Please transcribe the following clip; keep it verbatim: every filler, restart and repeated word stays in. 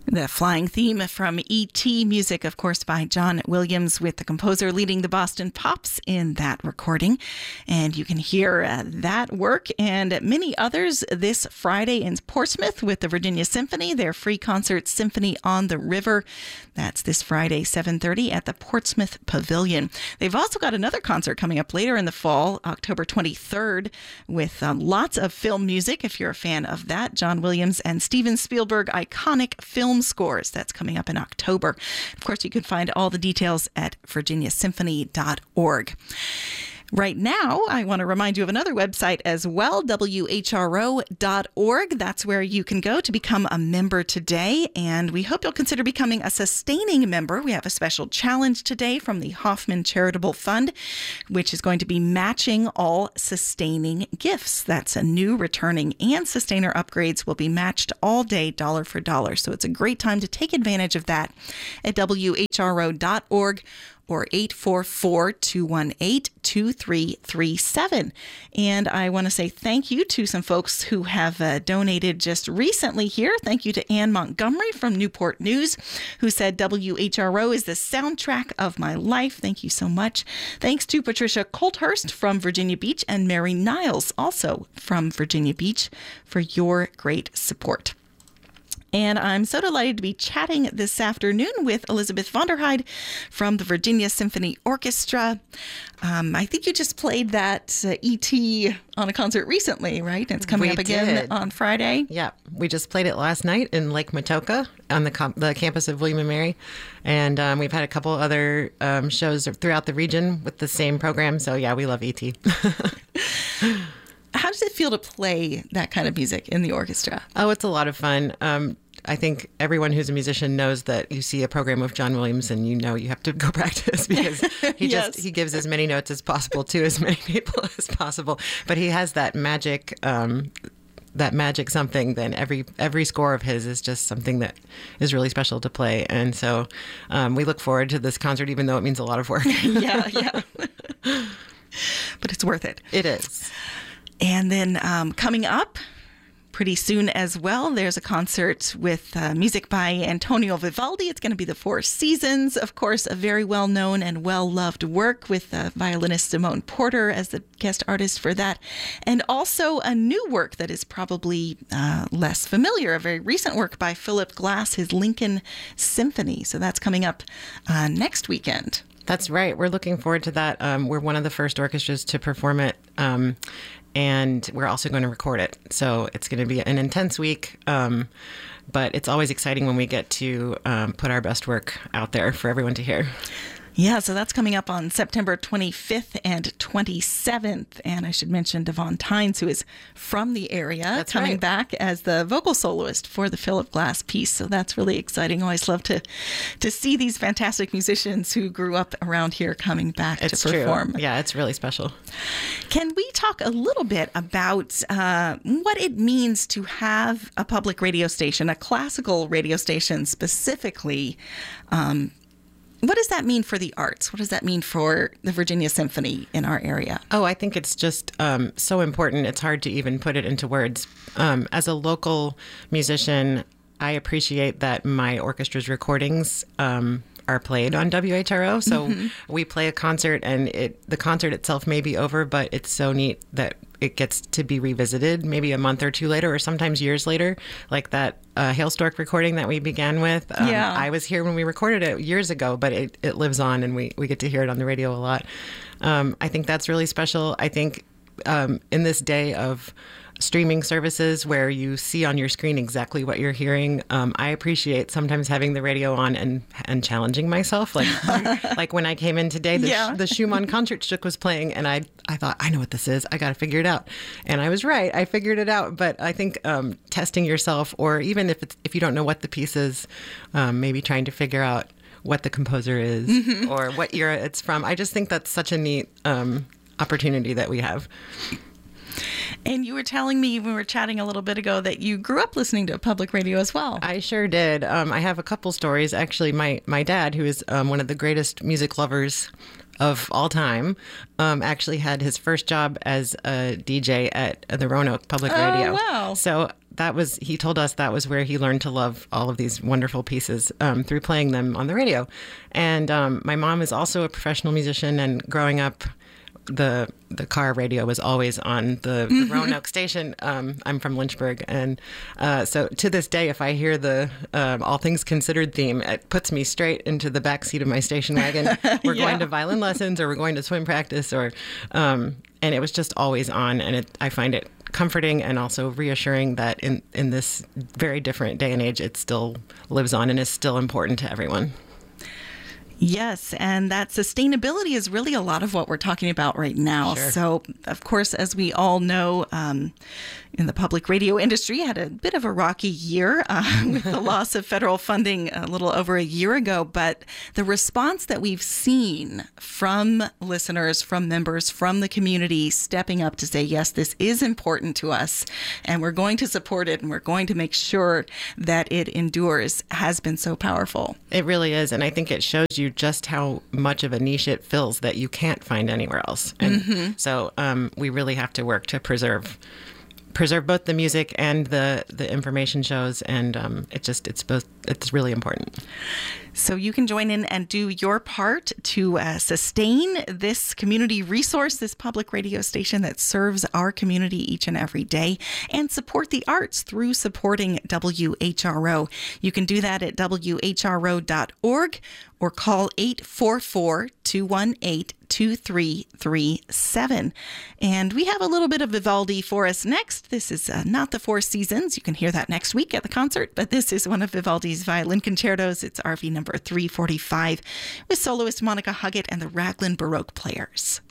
The flying theme from E T music, of course, by John Williams, with the composer leading the Boston Pops in that recording. And you can hear uh, that work and many others this Friday in Portsmouth with the Virginia Symphony, their free concert Symphony on the River. That's this Friday, seven thirty at the Portsmouth Pavilion. They've also got another concert coming up later in the fall, October twenty-third, with um, lots of film music, if you're a fan of that. John Williams and Steven Spielberg iconic film scores. That's coming up in October. Of course, you can find all the details at virginia symphony dot org. Right now, I want to remind you of another website as well, w h r o dot org. That's where you can go to become a member today, and we hope you'll consider becoming a sustaining member. We have a special challenge today from the Hoffman Charitable Fund, which is going to be matching all sustaining gifts. That's a new, returning, and sustainer upgrades will be matched all day, dollar for dollar. So it's a great time to take advantage of that at w h r o dot org. or eight four four, two one eight, two three three seven. And I want to say thank you to some folks who have uh, donated just recently here. Thank you to Ann Montgomery from Newport News, who said W H R O is the soundtrack of my life. Thank you so much. Thanks to Patricia Colthurst from Virginia Beach and Mary Niles, also from Virginia Beach, for your great support. And I'm so delighted to be chatting this afternoon with Elizabeth Vonderheide from the Virginia Symphony Orchestra. Um, I think you just played that uh, E T on a concert recently, right? It's coming we up again did. on Friday. Yeah, we just played it last night in Lake Matoka on the, com- the campus of William and Mary. And um, we've had a couple other um, shows throughout the region with the same program. So yeah, we love E T. How does it feel to play that kind of music in the orchestra? Oh, it's a lot of fun. Um, I think everyone who's a musician knows that you see a program of John Williams and you know you have to go practice because he Yes. just he gives as many notes as possible to as many people as possible. But he has that magic, um, that magic something. Then every every score of his is just something that is really special to play. And so um, we look forward to this concert, even though it means a lot of work. yeah, yeah. But it's worth it. It is. And then um, coming up pretty soon as well, there's a concert with uh, music by Antonio Vivaldi. It's going to be the Four Seasons, of course, a very well-known and well-loved work with uh, violinist Simone Porter as the guest artist for that. And also a new work that is probably uh, less familiar, a very recent work by Philip Glass, his Lincoln Symphony. So that's coming up uh, next weekend. That's right. We're looking forward to that. Um, we're one of the first orchestras to perform it. Um, And we're also going to record it. So it's going to be an intense week. Um, but it's always exciting when we get to um, put our best work out there for everyone to hear. Yeah, so that's coming up on September twenty-fifth and twenty-seventh. And I should mention Devon Tynes, who is from the area, That's coming right. back as the vocal soloist for the Philip Glass piece. So that's really exciting. I always love to to see these fantastic musicians who grew up around here coming back It's to perform. true. Yeah, it's really special. Can we talk a little bit about uh, what it means to have a public radio station, a classical radio station specifically? Um, What does that mean for the arts? What does that mean for the Virginia Symphony in our area? Oh, I think it's just um, so important. It's hard to even put it into words. Um, as a local musician, I appreciate that my orchestra's recordings um, are played on W H R O. So mm-hmm. we play a concert and it the concert itself may be over, but it's so neat that it gets to be revisited maybe a month or two later or sometimes years later, like that uh, Hailstork recording that we began with. Um, yeah. I was here when we recorded it years ago, but it, it lives on and we, we get to hear it on the radio a lot. Um, I think that's really special. I think um, in this day of streaming services where you see on your screen exactly what you're hearing, um, I appreciate sometimes having the radio on and and challenging myself. Like like when I came in today, the, yeah. the Schumann Concertstück was playing, and I I thought, I know what this is. I got to figure it out. And I was right. I figured it out. But I think um, testing yourself, or even if it's if you don't know what the piece is, um, maybe trying to figure out what the composer is mm-hmm. or what era it's from. I just think that's such a neat um, opportunity that we have. And you were telling me when we were chatting a little bit ago that you grew up listening to public radio as well. I sure did. Um, I have a couple stories. Actually, my, my dad, who is um, one of the greatest music lovers of all time, um, actually had his first job as a D J at the Roanoke Public Oh, Radio. wow. So that was, he told us that was where he learned to love all of these wonderful pieces um, through playing them on the radio. And um, my mom is also a professional musician, and growing up, the the car radio was always on the, the Roanoke station. Um, I'm from Lynchburg, and uh, so to this day, if I hear the um, All Things Considered theme, it puts me straight into the back seat of my station wagon. We're yeah. going to violin lessons, or we're going to swim practice, or um, and it was just always on, and it, I find it comforting and also reassuring that in in this very different day and age, it still lives on and is still important to everyone. Yes, and that sustainability is really a lot of what we're talking about right now. Sure. So, of course, as we all know, um, in the public radio industry, had a bit of a rocky year uh, with the loss of federal funding a little over a year ago. But the response that we've seen from listeners, from members, from the community stepping up to say, yes, this is important to us, and we're going to support it, and we're going to make sure that it endures, has been so powerful. It really is. And I think it shows you just how much of a niche it fills that you can't find anywhere else. And mm-hmm. so um, we really have to work to preserve preserve both the music and the the information shows, and um, it just it's both it's really important. So you can join in and do your part to uh, sustain this community resource, this public radio station that serves our community each and every day, and support the arts through supporting W H R O. You can do that at W H R O dot org or call eight four four, two one eight, two three three seven. And we have a little bit of Vivaldi for us next. This is uh, not the Four Seasons. You can hear that next week at the concert, but this is one of Vivaldi's violin concertos. It's R V number three forty-five with soloist Monica Huggett and the Raglan Baroque Players.